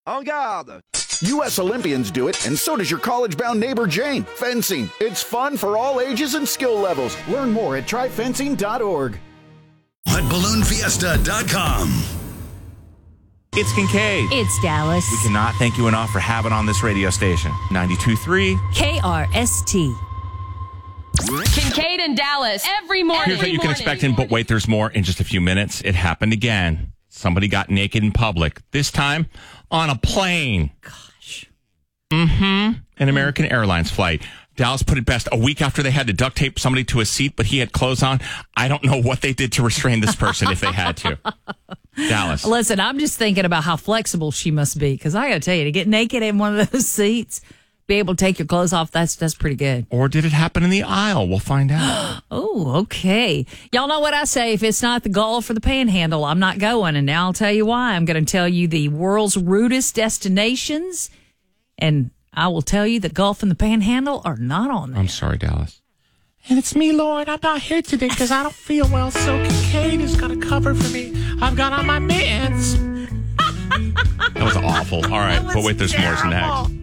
En garde! U.S. Olympians do it, and so does your college-bound neighbor Jane. Fencing. It's fun for all ages and skill levels. Learn more at tryfencing.org. HotBalloonFiesta.com. It's Kincaid. It's Dallas. We cannot thank you enough for having on this radio station. 92.3 KRST. Kincaid and Dallas every morning. Here's what you can expect but wait, there's more in just a few minutes. It happened again. Somebody got naked in public. This time on a plane. Gosh. An American Airlines flight. Dallas put it best. A week after they had to duct tape somebody to a seat, but he had clothes on. I don't know what they did to restrain this person if they had to. Dallas. Listen, I'm just thinking about how flexible she must be, because I got to tell you, to get naked in one of those seats, be able to take your clothes off, that's pretty good. Or did it happen in the aisle? We'll find out. Oh, okay. Y'all know what I say. If it's not the Gulf or the Panhandle, I'm not going. And now I'll tell you why. I'm going to tell you the world's rudest destinations, and I will tell you the Gulf and the Panhandle are not on there. I'm sorry, Dallas. And it's me, Lord. I'm not here today because I don't feel well, so Kincaid is going to cover for me. I've got on my mittens. That was awful. All right, but wait, there's more next.